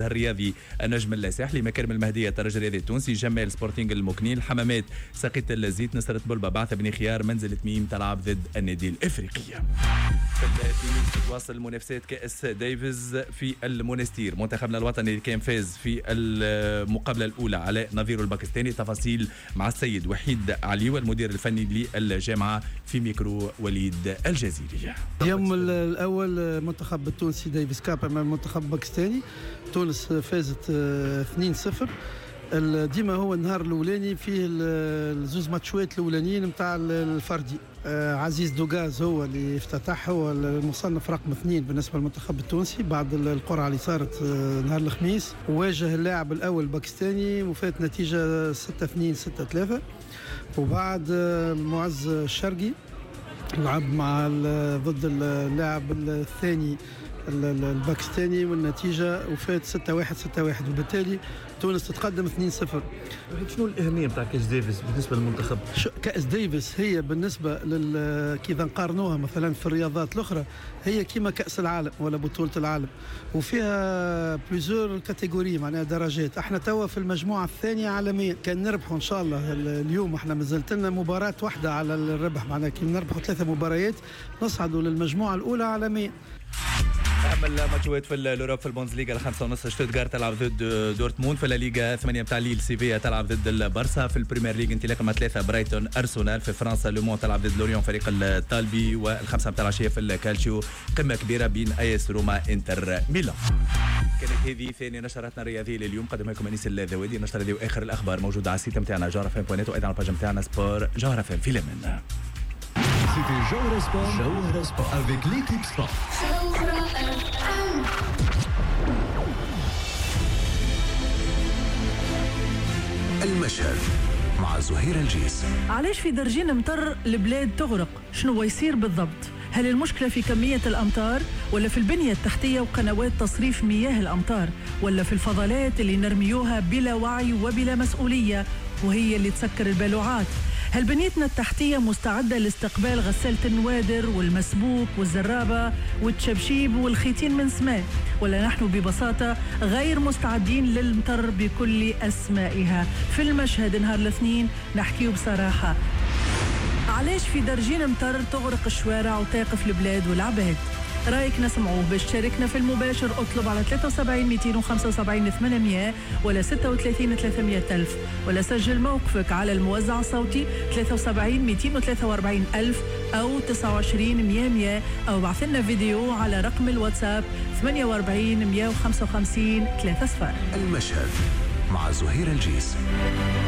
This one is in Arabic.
الرياضي النجم الساحلي، مكارم المهدية الترجي الرياضي التونسي، جمال سبورتينغ المكنين، الحمامات ساقية الزيت، نصرة بلبة، بعثة بن خيار، منزل تميم تلعب ضد النادي الافريقي. في التونس تواصل المنافسات كأس ديفيز في المونستير، منتخبنا الوطني اللي كان فاز في المقابلة الأولى على نظيره الباكستاني. تفاصيل مع السيد وحيد علي المدير الفني للجامعة في ميكرو وليد الجزيري. اليوم الأول منتخب التونسي ديفيز كاب أمام المنتخب الباكستاني. تونس فازت 2-0. ديما هو النهار الاولاني فيه الزوز ماتشوات الاولانيين نتاع الفردي. عزيز دوغاز هو اللي افتتح، هو المصنف رقم 2 بالنسبه للمنتخب التونسي بعد القرعه اللي صارت نهار الخميس، وواجه اللاعب الاول الباكستاني وفات نتيجه 6-2 6-3. وبعد معز الشرقي لعب مع ضد اللاعب الثاني الباكستاني والنتيجة وفات 6-1 6-1، وبالتالي تونس تتقدم 2-0. شنو الأهمية بتاع كأس ديفيس بالنسبة للمنتخب؟ كأس ديفيس هي بالنسبة كذا نقارنوها مثلا في الرياضات الأخرى هي كيما كأس العالم ولا بطولة العالم، وفيها بليزور كاتيجوري معناها درجات. احنا توا في المجموعة الثانية عالميا، كان نربحوا إن شاء الله اليوم، احنا مازلت لنا مباراة واحدة على الربح، معناها كي نربحوا 3 مباريات نصعدوا للمجموعة الأولى عالميا. أهم الماتشات في الأوروب في البوندسليغا 5:30 شتوتغارت تلعب ضد دورتموند، في الليغا 8 بتاع ليل سيفيا تلعب ضد البارسا، في البريمير ليج انطلاقا مع 3 برايتون أرسنال، في فرنسا لومون تلعب ضد لوريون فريق الطالبي، والخمسة بتاع العشية في الكالشيو قمة كبيرة بين أيس روما انتر ميلان. كانت هذه ثاني نشراتنا الرياضية لليوم، قدمها لكم أنيس الذوادي. نشر هذه وآخر الأخبار موجودة على السيت نتاعنا جوهرفم.net وأيضا على الباج نتاعنا سبور جوهرفم. في الأمان. C'était Jawhara Sport avec l'équipe Sport. المشهد مع زهير الجيس. علاش في درجين مطر البلاد تغرق؟ شنو يصير بالضبط؟ هل المشكلة في كمية الأمطار ولا في البنية التحتية وقنوات تصريف مياه الأمطار ولا في الفضلات اللي نرميوها بلا وعي وبلا مسؤولية وهي اللي تسكر البلوعات؟ هل بنيتنا التحتية مستعدة لاستقبال غسالة النوادر والمسبوك والزرابة والتشبشيب والخيتين من سماء، ولا نحن ببساطة غير مستعدين للمطر بكل أسمائها؟ في المشهد نهار الاثنين نحكيه بصراحة. علاش في درجين مطر تغرق الشوارع وتقف البلاد والعباد؟ رايك نسمعوه. باش تشاركنا في المباشر اطلب على 73 275 800 ولا 36 300 ألف، ولا سجل موقفك على الموزع الصوتي 73 243 ألف أو 29 100 أو بعث لنا فيديو على رقم الواتساب 48 155 3 صفار. المشهد مع زهير الجيس.